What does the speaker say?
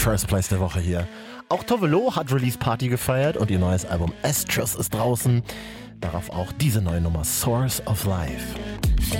First Place der Woche hier. Auch Tove Lo hat Release Party gefeiert und ihr neues Album Estrus ist draußen. Darauf auch diese neue Nummer Source of Life.